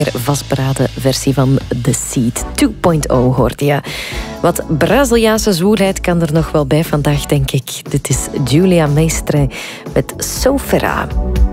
vastberaden versie van The Seed 2.0 hoorde je. Wat Braziliaanse zwoelheid kan er nog wel bij vandaag, denk ik. Dit is Julia Meistre met Sofera.